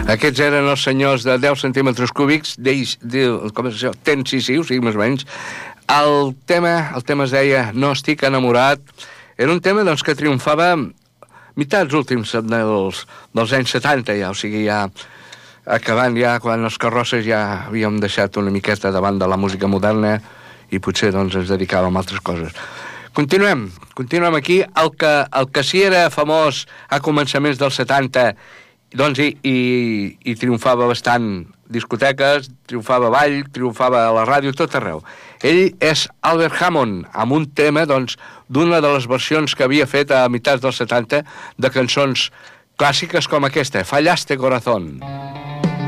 Aquests eren els senyors de 10 centímetres cúbics, com és això, tensissius, sigui més o menys. El tema es deia No estic enamorat. Era un tema doncs, que triomfava mitats últims dels anys 70, ja, o sigui, ja acabant ja, quan els carrosses ja havíem deixat una miqueta davant de la música moderna i potser doncs, ens dedicàvem a altres coses. Continuem aquí. El que sí era famós a començaments dels 70 doncs, i triomfava bastant discoteques, triomfava ball, triomfava a la ràdio, tot arreu. Ell és Albert Hammond, amb un tema doncs, d'una de les versions que havia fet a mitjans dels 70 de cançons clàssiques com aquesta, Fallaste Corazón.